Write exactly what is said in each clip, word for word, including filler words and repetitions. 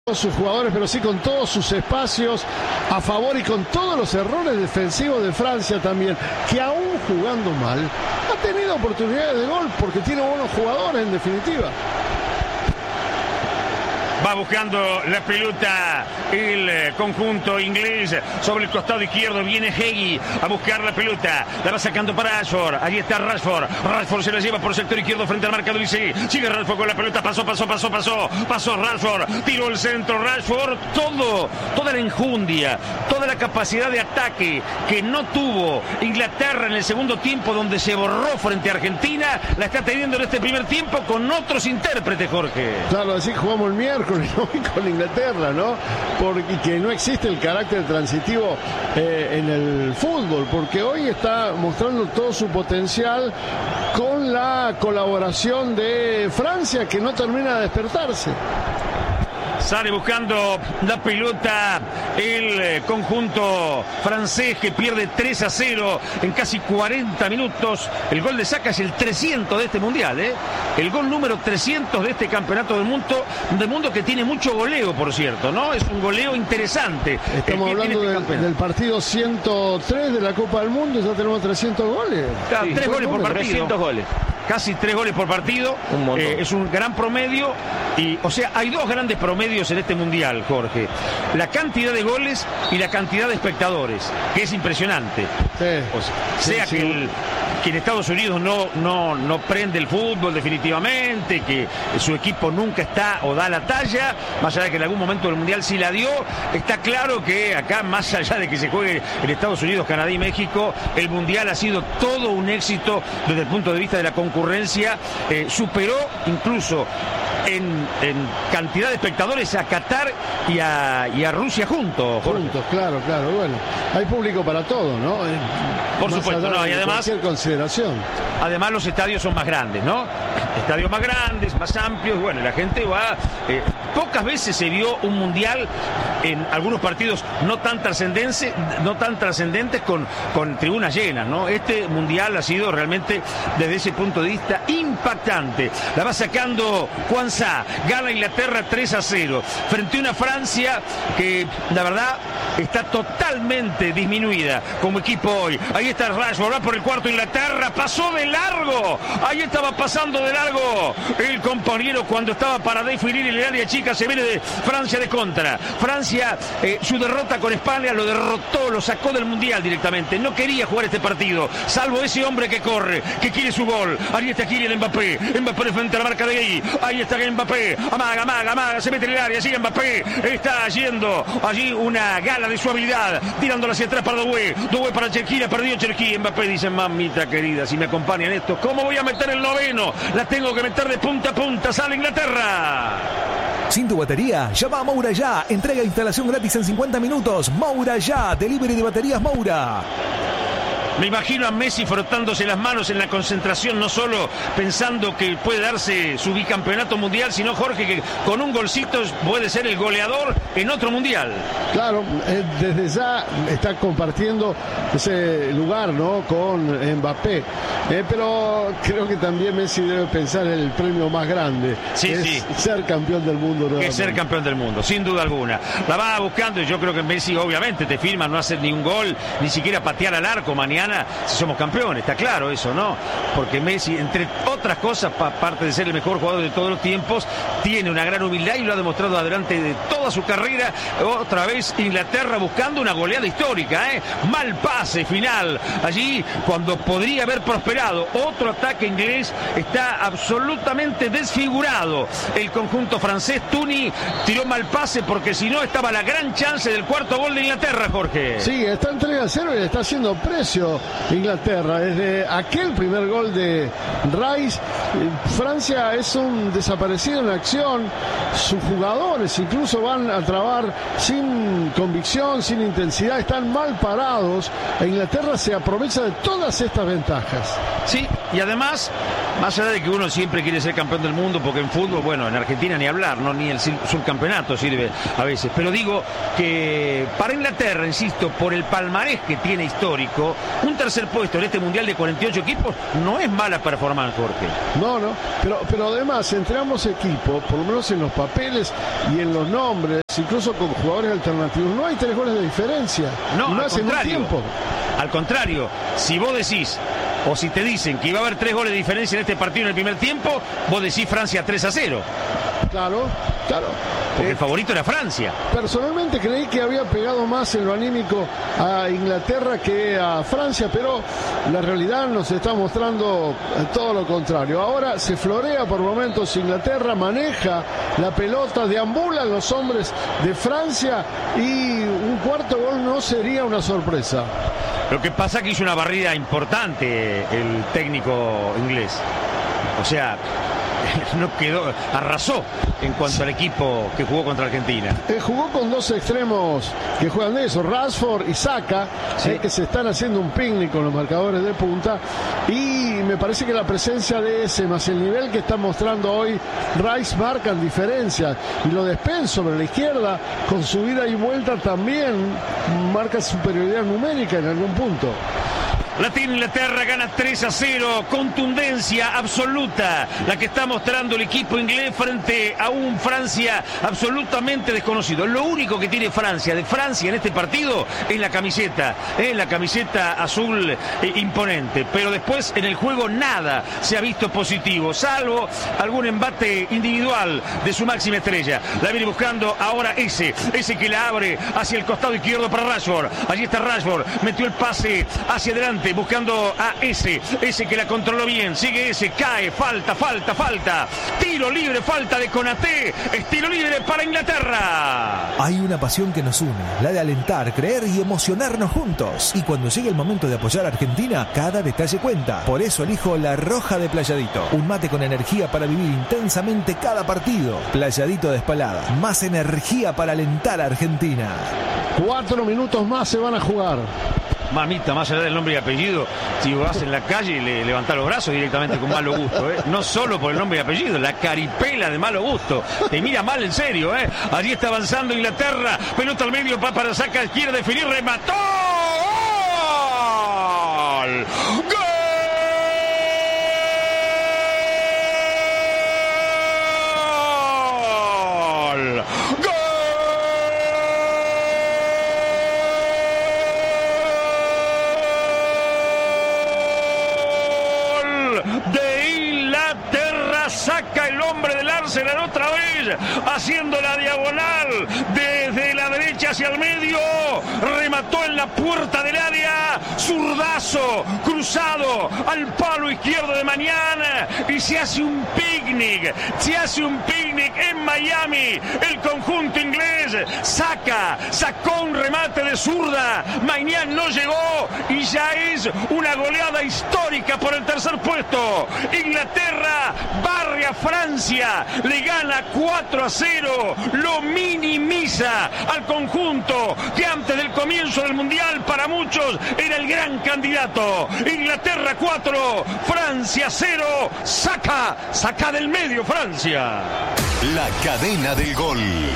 sus jugadores, pero sí con todos sus espacios a favor y con todos los errores defensivos de Francia también, que aún jugando mal ha tenido oportunidades de gol porque tiene buenos jugadores en definitiva. Va buscando la pelota el conjunto inglés sobre el costado izquierdo. Viene Hegui a buscar la pelota. La va sacando para Rashford. Ahí está Rashford. Rashford se la lleva por el sector izquierdo frente al marcador y sigue. Sigue Rashford con la pelota. Pasó, pasó, pasó, pasó. Pasó Rashford. Tiró el centro Rashford. Todo, toda la enjundia, toda la capacidad de ataque que no tuvo Inglaterra en el segundo tiempo, donde se borró frente a Argentina, la está teniendo en este primer tiempo con otros intérpretes, Jorge. Claro, así jugamos el miércoles con Inglaterra, ¿no? Porque que no existe el carácter transitivo eh, en el fútbol, porque hoy está mostrando todo su potencial con la colaboración de Francia, que no termina de despertarse. Sale buscando la pelota el conjunto francés, que pierde tres a cero en casi cuarenta minutos. El gol de Saka es el trescientos de este mundial, ¿eh? El gol número trescientos de este campeonato del mundo, del mundo que tiene mucho goleo, por cierto, ¿no? Es un goleo interesante. Estamos hablando este del, del partido ciento tres de la Copa del Mundo, ya tenemos trescientos goles. Claro, sí, tres goles por partido. trescientos goles. Casi tres goles por partido. Un eh, es un gran promedio. Y, o sea, hay dos grandes promedios en este mundial, Jorge: la cantidad de goles y la cantidad de espectadores, que es impresionante. Sí, o sea, sea sí, que, sí. El, que en Estados Unidos no, no, no prende el fútbol definitivamente, que su equipo nunca está o da la talla, más allá de que en algún momento del mundial sí la dio. Está claro que acá, más allá de que se juegue en Estados Unidos, Canadá y México, el mundial ha sido todo un éxito desde el punto de vista de la concurrencia. Eh, superó incluso en, en cantidad de espectadores a Qatar y a, y a Rusia juntos. Juntos, claro, claro. Bueno, hay público para todo, ¿no? Eh, Por supuesto, no, y además cualquier consideración. Además los estadios son más grandes, ¿no? Estadios más grandes, más amplios. Bueno, la gente va. Eh, pocas veces se vio un mundial en algunos partidos no tan trascendentes, no tan trascendentes con, con tribunas llenas, ¿no? Este mundial ha sido realmente, desde ese punto de vista, impactante. La va sacando Quansah. Gana Inglaterra tres a cero frente a una Francia que, la verdad, está totalmente disminuida como equipo hoy. Ahí está Rashford, va por el cuarto Inglaterra, pasó de largo. Ahí estaba pasando de largo el compañero cuando estaba para definir el área chica. Se viene de Francia de contra. Francia, eh, su derrota con España lo derrotó, lo sacó del mundial directamente. No quería jugar este partido, salvo ese hombre que corre, que quiere su gol. Ahí está Kylian Mbappé. Mbappé frente a la marca de ahí. Ahí está Mbappé. Amaga, amaga, amaga. Se mete en el área. Sigue Mbappé. Está yendo allí una gala de su habilidad, tirándola hacia atrás para Doué. Doué para Cherki. La perdió Cherki. Mbappé dice: mamita querida, si me acompañan estos, ¿cómo voy a meter el noveno? La tengo que meter de punta a punta. Sale Inglaterra. Sin tu batería, llama a Moura Ya. Entrega e instalación gratis en cincuenta minutos. Moura Ya. Delivery de baterías Moura. Me imagino a Messi frotándose las manos en la concentración, no solo pensando que puede darse su bicampeonato mundial, sino, Jorge, que con un golcito puede ser el goleador en otro mundial. Claro, eh, desde ya está compartiendo ese lugar, ¿no?, con Mbappé. Eh, pero creo que también Messi debe pensar en el premio más grande, sí, que sí. es ser campeón del mundo nuevamente. Que ser campeón del mundo, sin duda alguna. La va buscando y yo creo que Messi obviamente te firma no hacer ni un gol, ni siquiera patear al arco mañana si somos campeones, está claro eso, ¿no? Porque Messi, entre otras cosas, aparte de ser el mejor jugador de todos los tiempos, tiene una gran humildad y lo ha demostrado adelante de toda su carrera. Otra vez Inglaterra buscando una goleada histórica, ¿eh? Mal pase final allí cuando podría haber prosperado. Otro ataque inglés, está absolutamente desfigurado el conjunto francés. Tuni tiró mal pase porque si no estaba la gran chance del cuarto gol de Inglaterra, Jorge. Sí, está en tres a cero y le está haciendo precio Inglaterra. Desde aquel primer gol de Rice, Francia es un desaparecido en acción. Sus jugadores incluso van a trabar sin convicción, sin intensidad, están mal parados e Inglaterra se aprovecha de todas estas ventajas. Sí, y además, más allá de que uno siempre quiere ser campeón del mundo, porque en fútbol, bueno, en Argentina ni hablar, no, ni el subcampeonato sirve a veces, pero digo que para Inglaterra, insisto, por el palmarés que tiene histórico, Un tercer puesto en este mundial de cuarenta y ocho equipos no es mala performance, Jorge. No, no, pero, pero además entre ambos equipos, por lo menos en los papeles y en los nombres, incluso con jugadores alternativos, no hay tres goles de diferencia. No, no al hace contrario. tiempo. Al contrario, si vos decís, o si te dicen que iba a haber tres goles de diferencia en este partido en el primer tiempo, vos decís Francia tres a cero. Claro, claro. Porque Eh, el favorito era Francia. Personalmente creí que había pegado más en lo anímico a Inglaterra que a Francia, pero la realidad nos está mostrando todo lo contrario. Ahora se florea por momentos Inglaterra, maneja la pelota, deambulan los hombres de Francia y un cuarto gol no sería una sorpresa. Lo que pasa es que hizo una barrida importante el técnico inglés. O sea, no quedó, arrasó en cuanto al equipo que jugó contra Argentina. Eh, jugó con dos extremos que juegan de eso, Rashford y Saka, Sí. eh, que se están haciendo un picnic con los marcadores de punta, y me parece que la presencia de ese más el nivel que está mostrando hoy Rice marcan diferencias, y lo de Spence sobre la izquierda con su ida y vuelta también marca superioridad numérica en algún punto. La tiene Inglaterra, gana tres a cero, contundencia absoluta, la que está mostrando el equipo inglés frente a un Francia absolutamente desconocido. Lo único que tiene Francia, de Francia en este partido, es la camiseta, es la camiseta azul eh, imponente, pero después en el juego nada se ha visto positivo, salvo algún embate individual de su máxima estrella. La viene buscando ahora ese, ese que la abre hacia el costado izquierdo para Rashford. Allí está Rashford, metió el pase hacia adelante, buscando a ese, ese que la controló bien, sigue ese, cae, falta, falta, falta, tiro libre, falta de Konaté, es tiro libre para Inglaterra. Hay una pasión que nos une, la de alentar, creer y emocionarnos juntos. Y cuando llegue el momento de apoyar a Argentina, cada detalle cuenta. Por eso elijo la Roja de Playadito, un mate con energía para vivir intensamente cada partido. Playadito de Espalada, más energía para alentar a Argentina. Cuatro minutos más se van a jugar. Mamita, más allá del nombre y apellido, si vas en la calle y le levantás los brazos directamente con malo gusto, ¿eh? No solo por el nombre y apellido, la caripela de malo gusto. Te mira mal en serio, ¿eh? Allí está avanzando Inglaterra, pelota al medio, pa para saca, quiere definir, remató. ¡Gol! ¡Gol! De Inglaterra, saca el hombre del Arsenal otra vez, haciendo la diagonal desde la derecha hacia el medio, remató en la puerta del área, zurdazo cruzado al palo izquierdo de Mañana, y se hace un picnic, se hace un picnic en Miami, el conjunto inglés saca, sacó un remate de zurda, Mañana no llegó y ya es una goleada histórica por el tercer puesto. Inglaterra barre a Francia, le gana cuatro a cero, lo minimiza al conjunto que antes del comienzo del Mundial para muchos era el gran candidato. Inglaterra cuatro, Francia cero, saca, saca del medio Francia. La cadena del gol.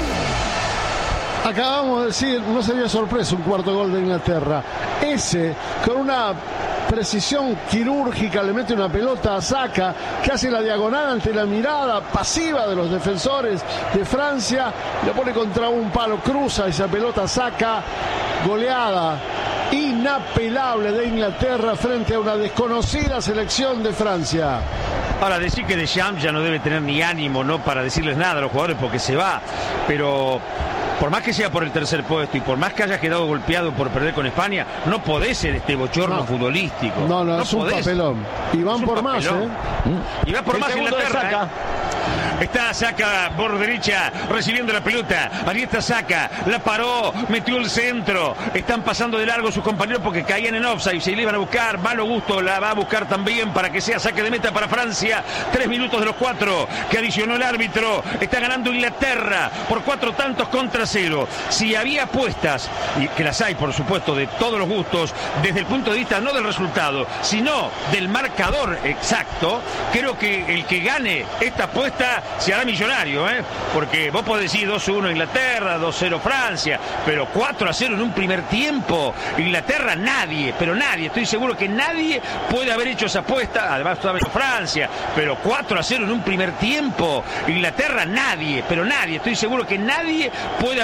Acabamos de decir, no sería sorpresa un cuarto gol de Inglaterra. Ese, con una precisión quirúrgica, le mete una pelota a Saka, que hace la diagonal ante la mirada pasiva de los defensores de Francia, le pone contra un palo, cruza esa pelota, Saka, goleada inapelable de Inglaterra frente a una desconocida selección de Francia. Ahora, decir que Deschamps ya no debe tener ni ánimo, no para decirles nada a los jugadores porque se va, pero por más que sea por el tercer puesto y por más que haya quedado golpeado por perder con España, no podés ser este bochorno No. futbolístico. No, no, no es un podés. papelón. Y van Es un por más, papelón. ¿eh? Y va por El más segundo de Inglaterra. Saka. ¿eh? Está Saka por derecha, recibiendo la pelota. Allí está Saka, la paró, metió el centro. Están pasando de largo sus compañeros porque caían en offside. Se le iban a buscar, malo gusto la va a buscar también para que sea saque de meta para Francia. Tres minutos de los cuatro que adicionó el árbitro. Está ganando Inglaterra por cuatro tantos contra cero. Si había apuestas, y que las hay por supuesto de todos los gustos, desde el punto de vista no del resultado, sino del marcador exacto, creo que el que gane esta apuesta se hará millonario, ¿eh? Porque vos podés decir dos uno Inglaterra, dos cero Francia, pero cuatro a cero en un primer tiempo. Inglaterra, nadie, pero nadie, estoy seguro que nadie puede haber hecho esa apuesta, además todavía Francia, pero cuatro a cero en un primer tiempo. Inglaterra, nadie, pero nadie, estoy seguro que nadie puede